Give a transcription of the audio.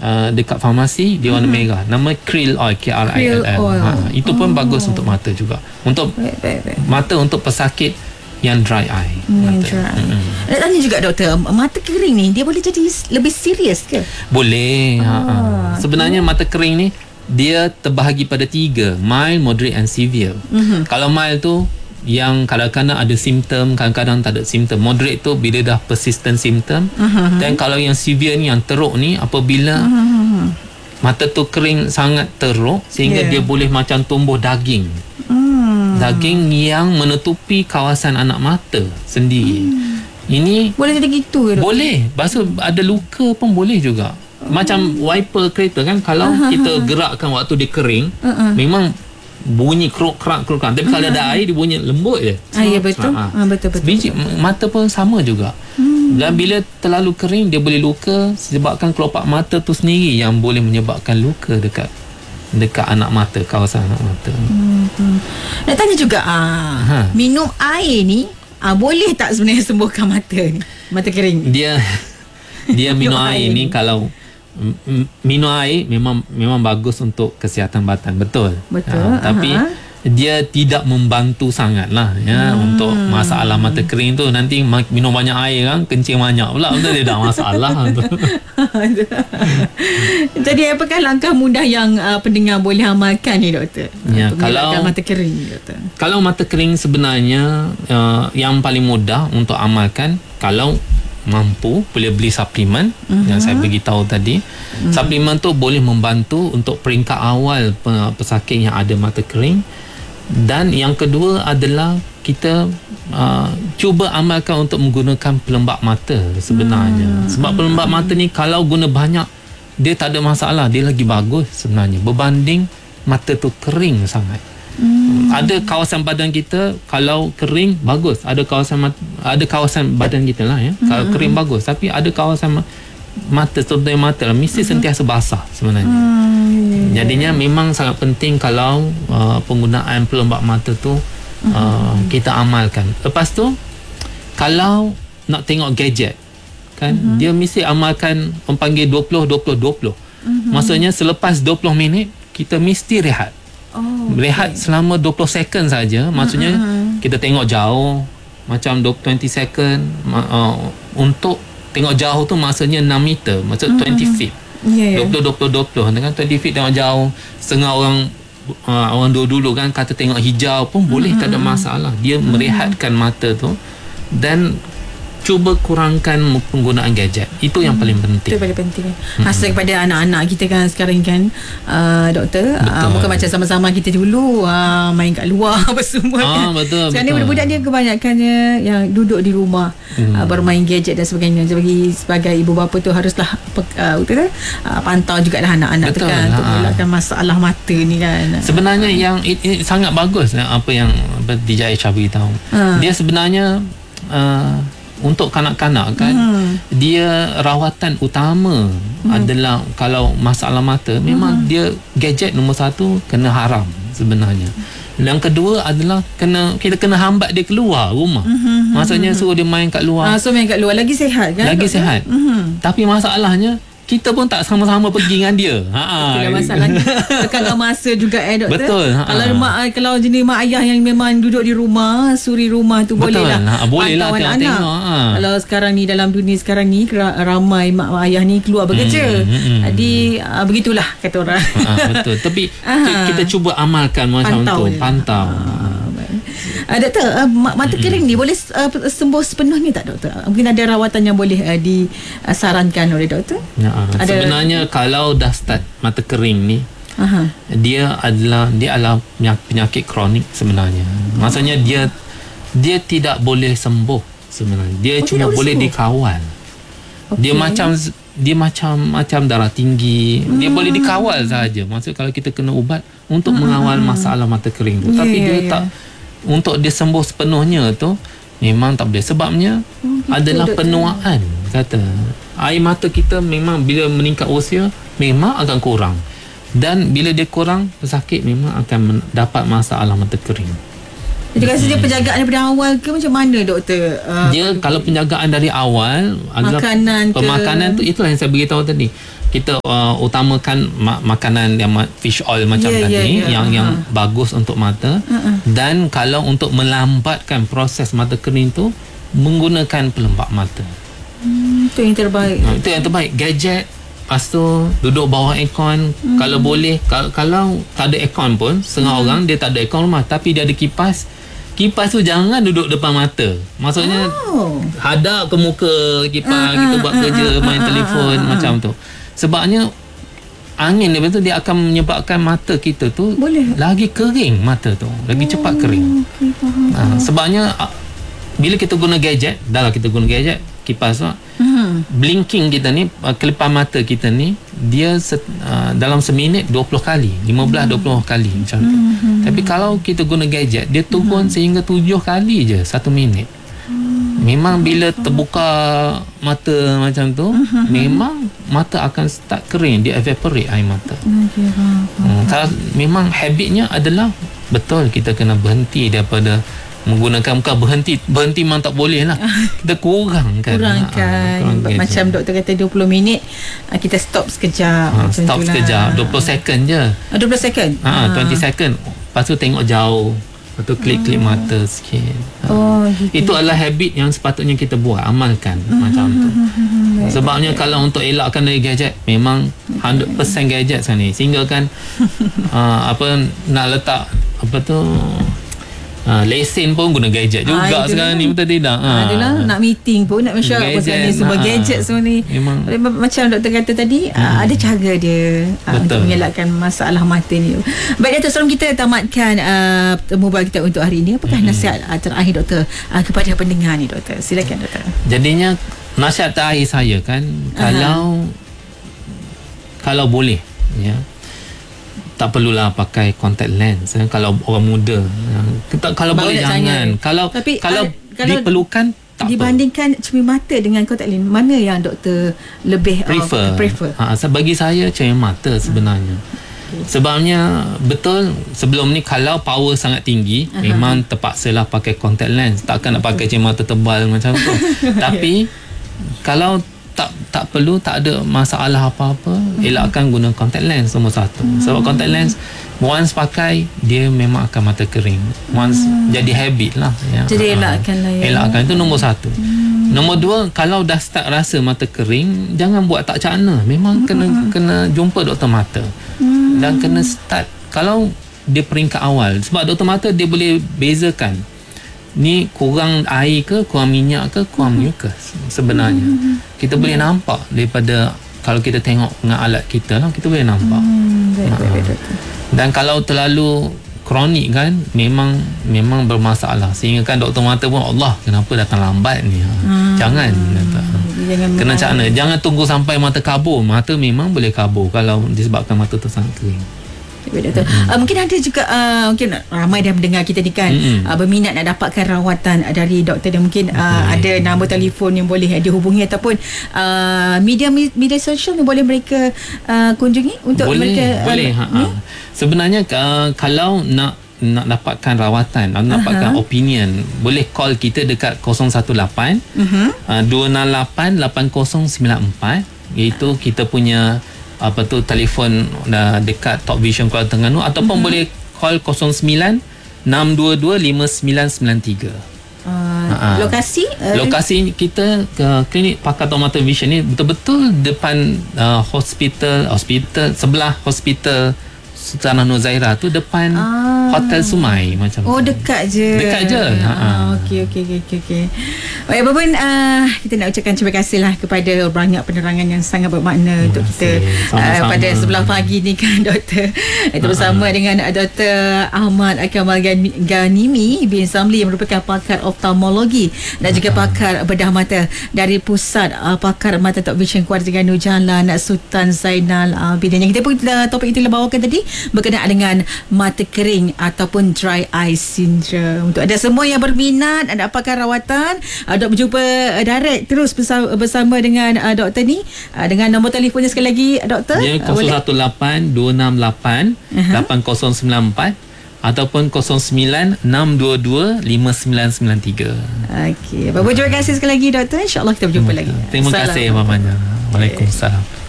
dekat farmasi dia warna merah, nama krill oil, KRILL. Itu pun bagus untuk mata juga, untuk mata untuk pesakit yang dry eye. Nak tanya juga doktor, mata kering ni dia boleh jadi lebih serius ke? Boleh. Sebenarnya mata kering ni dia terbahagi pada 3, mild, moderate and severe. Kalau mild tu yang kadang-kadang ada simptom, kadang-kadang tak ada simptom. Moderate tu bila dah persistent simptom. Dan kalau yang severe ni, yang teruk ni, apabila mata tu kering sangat teruk sehingga dia boleh macam tumbuh daging. Daging yang menutupi kawasan anak mata sendiri. Ini boleh jadi gitu ke? Boleh. Bahasa ada luka pun boleh juga. Macam wiper kereta kan, kalau kita gerakkan waktu dia kering, memang bunyi krok-krak. Tapi kalau ada air, dia bunyi lembut je. Ya betul. Betul. Biji mata pun sama juga. Dan bila terlalu kering, dia boleh luka, sebabkan kelopak mata tu sendiri yang boleh menyebabkan luka dekat anak mata, kawasan anak mata. Nak tanya juga, minum air ni boleh tak sebenarnya sembuhkan mata kering? Dia minum air ni, kalau minum air memang bagus untuk kesihatan badan, betul. Tapi dia tidak membantu sangat lah untuk masalah mata kering tu. Nanti minum banyak air kan, kencing banyak pula, betul dia dah masalah tu. Jadi apakah langkah mudah yang pendengar boleh amalkan ni doktor? Untuk kalau mata kering doktor. Kalau mata kering sebenarnya yang paling mudah untuk amalkan, kalau mampu boleh beli suplemen yang saya beritahu tadi. Suplemen tu boleh membantu untuk peringkat awal pesakit yang ada mata kering. Dan yang kedua adalah kita cuba amalkan untuk menggunakan pelembab mata sebenarnya. Sebab pelembab mata ni kalau guna banyak, dia tak ada masalah, dia lagi bagus sebenarnya berbanding mata tu kering sangat. Ada kawasan badan kita kalau kering bagus, ada kawasan badan kita lah kalau kering bagus, tapi ada kawasan mata, contohnya mata lah, mesti sentiasa basah sebenarnya. Jadinya memang sangat penting kalau penggunaan pelembab mata tu kita amalkan. Lepas tu kalau nak tengok gadget kan, dia mesti amalkan orang panggil 20-20-20. Maksudnya selepas 20 minit kita mesti rehat. Rehat selama 20 second saja. Maksudnya kita tengok jauh macam 20 second. Untuk tengok jauh tu maksudnya 6 meter, maksud 20 feet. 20-20-20 kan, 20 feet tengok jauh. Setengah orang dulu kan kata tengok hijau pun boleh, tak ada masalah. Dia merehatkan mata tu dan cuba kurangkan penggunaan gadget. Itu yang paling penting. Itu paling penting. Khasnya kepada anak-anak kita kan sekarang kan, doktor, bukan macam sama-sama kita dulu main kat luar apa semua kan. Sekarang ni budak-budak dia kebanyakannya yang duduk di rumah, bermain gadget dan sebagainya. Sebagai ibu bapa tu haruslah pantau jugalah anak-anak tu kan, untuk mengelakkan masalah mata ni kan. Sebenarnya yang sangat bagus apa yang DJI beritahu. Dia sebenarnya untuk kanak-kanak kan, dia rawatan utama adalah kalau masalah mata, memang dia gadget nombor 1 kena haram sebenarnya. Yang kedua adalah kita kena hambat dia keluar rumah. Maksudnya suruh dia main kat luar. So main kat luar lagi sihat kan? Lagi sihat. Tapi masalahnya kita pun tak sama-sama pergi dengan dia. Itulah masalahnya. Tekankan masa juga doktor. Betul. Kalau jenis mak ayah yang memang duduk di rumah, suri rumah tu boleh lah. Boleh lah tengok. Kalau sekarang ni, dalam dunia sekarang ni, ramai mak ayah ni keluar bekerja. Jadi begitulah kata orang. Betul. Tapi kita cuba amalkan macam tu. Pantau. Doktor, mata kering ni boleh sembuh sepenuhnya tak doktor? Mungkin ada rawatan yang boleh disarankan oleh doktor? Sebenarnya kalau dah start mata kering ni, dia adalah penyakit kronik sebenarnya. Maksudnya dia tidak boleh sembuh sebenarnya. Dia cuma boleh dikawal. Dia macam darah tinggi. Dia boleh dikawal saja. Maksud kalau kita kena ubat untuk mengawal masalah mata kering tu. Tapi dia tak, untuk dia sembuh sepenuhnya tu memang tak boleh. Sebabnya adalah penuaan. Kata air mata kita memang bila meningkat usia memang akan kurang, dan bila dia kurang, pesakit memang akan dapat masalah mata kering. Jadi rasa dia penjagaan daripada awal ke macam mana doktor? Dia kalau penjagaan dari awal adalah pemakanan tu, itulah yang saya beritahu tadi. kita utamakan makanan yang fish oil macam tadi yang bagus untuk mata. Dan kalau untuk melambatkan proses mata kering tu, menggunakan pelembap mata. Itu yang terbaik. Itu yang terbaik. Gadget, lepas tu duduk bawah aircon. Kalau boleh, kalau tak ada aircon pun, setengah orang dia tak ada aircon rumah tapi dia ada kipas. Kipas tu jangan duduk depan mata. Maksudnya hadap ke muka kipas, kita buat kerja, main telefon macam tu. Sebabnya angin daripada tu dia akan menyebabkan mata kita tu lagi kering, mata tu lagi cepat kering. Sebabnya bila kita guna gadget, kipas tu, blinking kita ni, kelipan mata kita ni, dia dalam seminit 20 kali, 15-20 kali macam tu. Tapi kalau kita guna gadget, dia turun sehingga 7 kali je 1 minit. Memang bila terbuka mata macam tu, memang mata akan start kering, dia evaporate air mata. Kalau memang habitnya adalah betul, kita kena berhenti daripada menggunakan, bukan berhenti memang tak boleh lah, kita kurangkan macam doktor kata 20 minit kita stop sekejap, stop sekejap 20 second je, 20 second 20 second, lepas tu tengok jauh, lepas tu klik mata sikit. Itu adalah habit yang sepatutnya kita buat, amalkan macam tu. Sebabnya kalau untuk elakkan dari gadget, memang 100% gadget sekarang ni, sehingga kan nak letak lesen pun guna gadget juga sekarang ni, betul tidak? Adalah nak meeting pun, nak mesyuarat pun sekarang ni semua gadget semua ni. Macam doktor kata tadi, ada cara dia untuk mengelakkan masalah mata ni. Baik doktor, sebelum kita tamatkan mubal kita untuk hari ini, apakah nasihat terakhir doktor kepada pendengar ni doktor? Silakan doktor. Jadinya nasihat terakhir saya kan, kalau boleh tak perlulah pakai contact lens kalau orang muda. Kalau boleh jangan. Kalau diperlukan, tak dibandingkan cermin mata dengan contact lens, mana yang doktor lebih prefer? Bagi saya cermin mata sebenarnya. Sebabnya betul, sebelum ni kalau power sangat tinggi, memang terpaksalah pakai contact lens. Takkan nak pakai cermin mata tebal macam tu. Tapi kalau tak perlu, tak ada masalah apa-apa, elakkan guna contact lens nombor satu. Sebab contact lens once pakai, dia memang akan mata kering. Once jadi habit lah jadi elakkan itu nombor satu. Nombor dua, kalau dah start rasa mata kering, jangan buat tak cakna. Memang kena jumpa doktor mata dan kena start. Kalau dia peringkat awal, sebab doktor mata dia boleh bezakan ni kurang air ke, kurang minyak ke, kurang mucus. Sebenarnya kita boleh nampak daripada, kalau kita tengok dengan alat kita lah, kita boleh nampak. Dan kalau terlalu kronik kan, memang bermasalah, sehingga kan doktor mata pun, Allah, kenapa datang lambat ni? Jangan kena cakna, jangan tunggu sampai mata kabur. Mata memang boleh kabur kalau disebabkan mata tu sangat kering. Mungkin ada juga mungkin ramai dah mendengar kita ni kan, berminat nak dapatkan rawatan dari doktor, dan mungkin ada nombor telefon yang boleh dihubungi, ataupun media sosial yang boleh mereka kunjungi untuk mereka sebenarnya kalau nak dapatkan rawatan atau dapatkan opinion, boleh call kita dekat 018 268 8094, iaitu kita punya telefon dekat Top Vision Kuala Terengganu, ataupun boleh call 09 622 5993. Lokasi kita ke klinik pakar Mata Vision ni betul-betul depan hospital sebelah hospital Sultanah Nur Zairah tu, depan Hotel Sumai macam tu. Dekat je. Okey. Baik, apapun kita nak ucapkan terima kasih lah kepada banyak penerangan yang sangat bermakna untuk kita pada sebelah pagi ni kan doktor. Itu bersama dengan Dr. Ahmad Kamal Ghanimi bin Samli, yang merupakan pakar oftalmologi dan juga pakar bedah mata dari Pusat Pakar Mata Top Vision Kuala Terengganu, Jalan Sultan Zainal Abidin. Yang kita pun topik kita bawakan tadi berkenaan dengan mata kering ataupun dry eye syndrome. Untuk anda semua yang berminat nak dapatkan rawatan, dok berjumpa direct terus bersama dengan doktor ni, dengan nombor telefonnya sekali lagi doktor, 018 268 8094 ataupun 09 622 5993. Okey, terima kasih sekali lagi doktor. InsyaAllah kita berjumpa lagi. Terima kasih Mamanya. Waalaikumsalam.